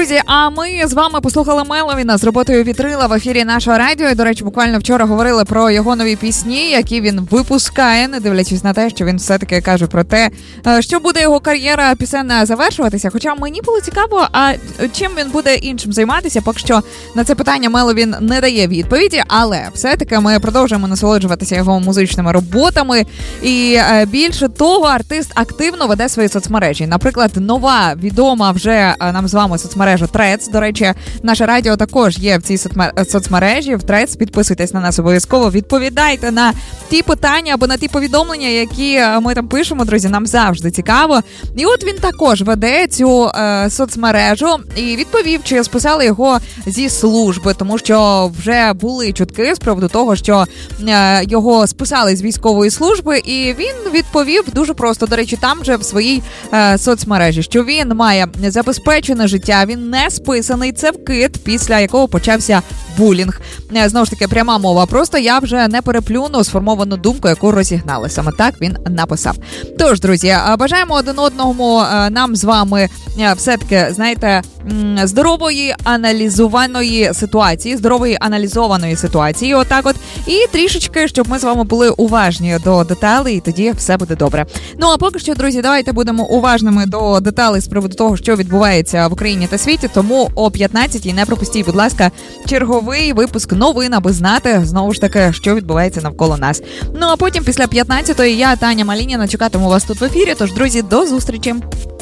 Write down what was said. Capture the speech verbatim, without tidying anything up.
Друзі, а ми з вами послухали Меловіна з роботою «Вітрила» в ефірі нашого радіо. І, до речі, буквально вчора говорили про його нові пісні, які він випускає, не дивлячись на те, що він все-таки каже про те, що буде його кар'єра пісенна завершуватися. Хоча мені було цікаво, а чим він буде іншим займатися, поки що на це питання Меловін не дає відповіді, але все-таки ми продовжуємо насолоджуватися його музичними роботами. І більше того, артист активно веде свої соцмережі. Наприклад, нова, відома вже нам з вами соцмережа Threads. До речі, наше радіо також є в цій соцмережі. В Threads підписуйтесь на нас обов'язково, відповідайте на ті питання або на ті повідомлення, які ми там пишемо, друзі, нам завжди цікаво. І от він також веде цю е, соцмережу і відповів, чи списали його зі служби, тому що вже були чутки з приводу того, що е, його списали з військової служби, і він відповів дуже просто, до речі, там же в своїй е, соцмережі, що він має забезпечене життя, він не списаний, це вкид, після якого почався булінг. Знову ж таки, пряма мова. Просто я вже не переплюну сформовану думку, яку розігнали. Саме так він написав. Тож, друзі, бажаємо один одному нам з вами все-таки, знаєте, здорової аналізованої ситуації, здорової аналізованої ситуації, отак от. І трішечки, щоб ми з вами були уважні до деталей, і тоді все буде добре. Ну, а поки що, друзі, давайте будемо уважними до деталей з приводу того, що відбувається в Україні та світі, тому о п'ятнадцятій не пропустіть, будь ласка, черговий випуск новин, аби знати, знову ж таки, що відбувається навколо нас. Ну, а потім, після п'ятнадцятої, я, Таня Малініна, чекатиму вас тут в ефірі, тож, друзі, до зустрічі!